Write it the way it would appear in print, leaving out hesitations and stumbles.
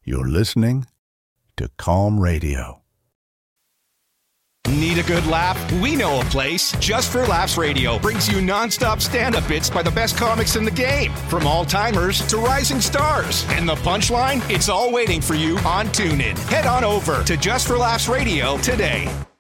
You're listening to Calm Radio. Need a good laugh? We know a place. Just for Laughs Radio brings you non-stop stand-up bits by the best comics in the game. From all-timers to rising stars. And the punchline? It's all waiting for you on TuneIn. Head on over to Just for Laughs Radio today.